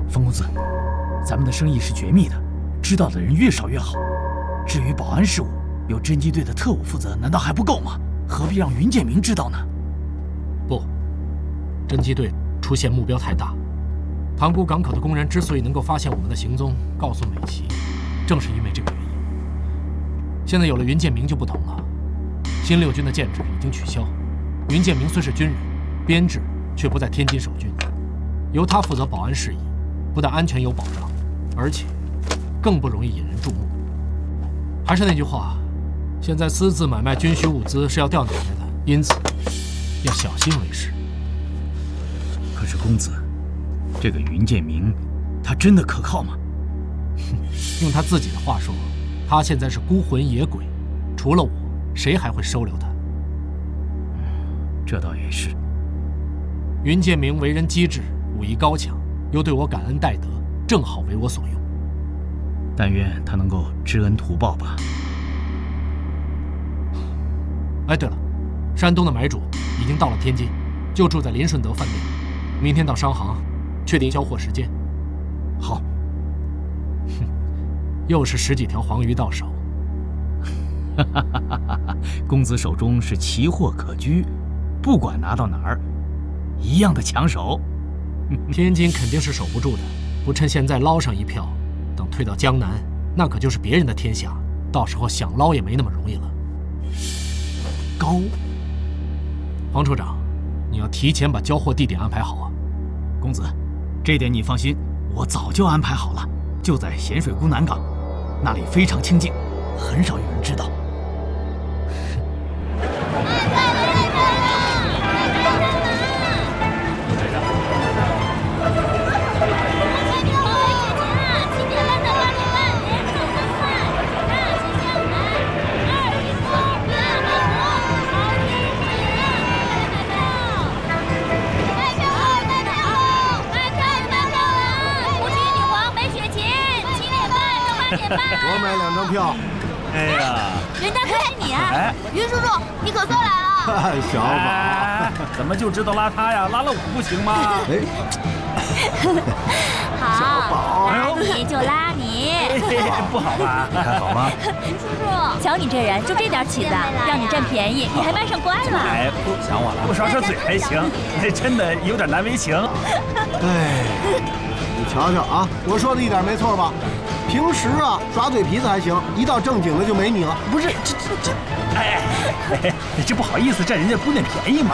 冯公子，咱们的生意是绝密的，知道的人越少越好。至于保安事务，由侦缉队的特务负责，难道还不够吗？何必让云建明知道呢？ 不，侦缉队出现目标太大。塘沽港口的工人之所以能够发现我们的行踪，告诉美琪，正是因为这个原因。现在有了云建明就不同了，新六军的建制已经取消，云建明虽是军人，编制却不在天津守军，由他负责保安事宜，不但安全有保障，而且更不容易引人注目。还是那句话，现在私自买卖军需物资是要掉脑袋的，因此要小心为是。 可是公子，这个云建明，他真的可靠吗？ 用他自己的话说，他现在是孤魂野鬼，除了我，谁还会收留他？ 这倒也是。 云建明为人机智，武艺高强，又对我感恩戴德，正好为我所用。 但愿他能够知恩图报吧。 哎，对了，山东的买主已经到了天津，就住在林顺德饭店。明天到商行，确定交货时间。 好。 又是10几条黄鱼到手。 公子手中是奇货可居，不管拿到哪儿，一样的抢手。 天津肯定是守不住的，不趁现在捞上一票，等退到江南，那可就是别人的天下，到时候想捞也没那么容易了。 高， 黄处长，你要提前把交货地点安排好啊。 公子，这点你放心，我早就安排好了，就在咸水沽南港，那里非常清静，很少有人知道。 我买2张票。 哎呀， 袁大哥是你啊！云叔叔，你可算来了。 小宝， 怎么就知道拉他呀？拉了我不行吗？ 好，拉你就拉你， 不好吧？ 还好吗？ 云叔叔，瞧你这人，就这点起子，让你占便宜，你还卖上乖了。 哎，不想我了，不耍嘴还行，真的有点难为情。 哎，你瞧瞧啊，我说的一点没错吧？平时啊耍嘴皮子还行，一到正经的就没你了。 不是，这，哎，这不好意思占人家姑娘便宜嘛。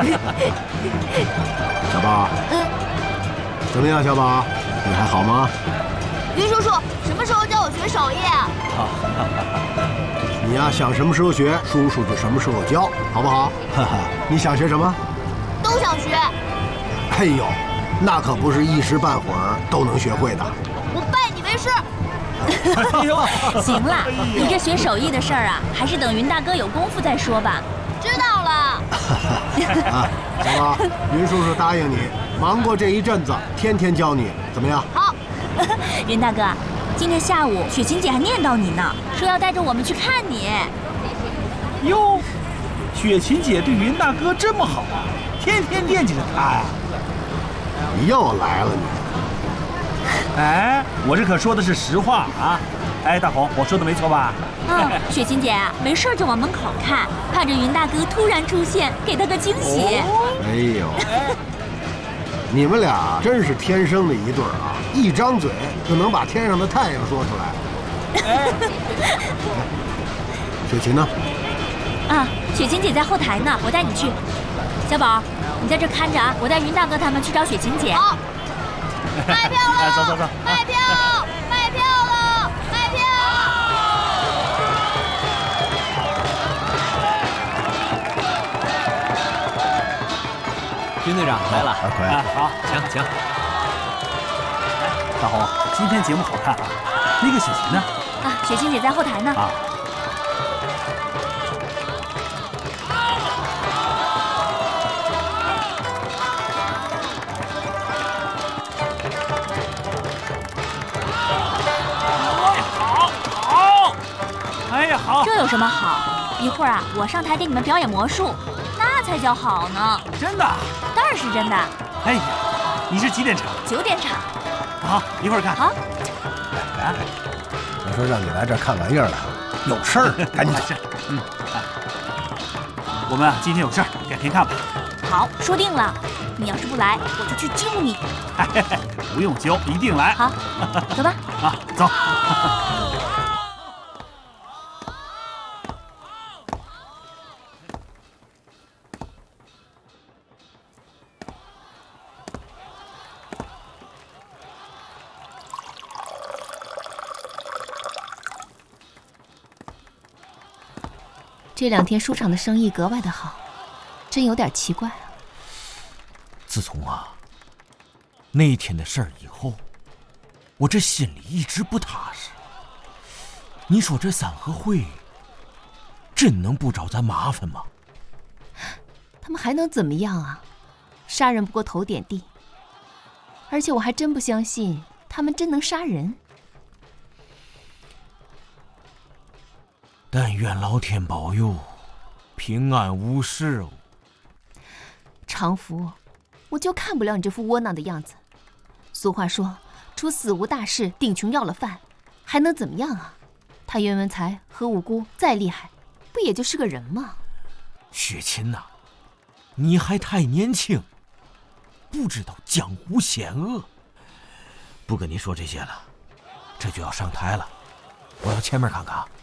小宝，怎么样，小宝，你还好吗？ 云叔叔，什么时候教我学手艺啊？ 你呀，想什么时候学，叔叔就什么时候教，好不好？你想学什么？ 都想学。 哎呦，那可不是一时半会儿都能学会的。 我拜你为师。 哎呦， 行了，你这学手艺的事儿啊，还是等云大哥有功夫再说吧。知道了。 啊，小宝，云叔叔答应你，忙过这一阵子，天天教你，怎么样？ 好。云大哥，今天下午雪琴姐还念叨你呢，说要带着我们去看你。 哟，雪琴姐对云大哥这么好啊，天天惦记着他呀。 你又来了你。 哎，我这可说的是实话啊！哎，大红，我说的没错吧？ 雪琴姐啊，没事就往门口看，盼着云大哥突然出现，给他个惊喜。 哎呦，你们俩真是天生的一对啊！一张嘴就能把天上的太阳说出来。雪琴呢？ 啊，雪琴姐在后台呢，我带你去。小宝，你在这看着啊，我带云大哥他们去找雪琴姐。好。卖票了！ 走！ 卖票！卖票了！卖票！ 军队长来了， 二奎， 好， 请。 大红，今天节目好看啊！那个雪琴呢？ 啊，雪琴姐在后台呢。 啊。哎呀，好！ 这有什么好？一会儿啊，我上台给你们表演魔术，那才叫好呢。 真的？ 当然是真的。 哎呀，你是几点场 ？9点场。 好，一会儿看。 好。 来，我说让你来这儿看玩意儿来，有事儿，赶紧走。 我们今天有事儿，改天看吧。 好，说定了。你要是不来，我就去揪你。 不用揪，一定来。 好，走吧。 啊，走。 这2天书场的生意格外的好，真有点奇怪啊。 自从那天的事儿以后，我这心里一直不踏实。你说这三合会真能不找咱麻烦吗？ 他们还能怎么样啊？杀人不过头点地。而且我还真不相信他们真能杀人。 但愿老天保佑，平安无事哦。 常福，我就看不了你这副窝囊的样子。俗话说，出死无大事，顶穷要了饭，还能怎么样啊？他袁文才和五姑再厉害，不也就是个人吗？ 雪琴呐，你还太年轻，不知道江湖险恶。不跟你说这些了，这就要上台了，我到前面看看。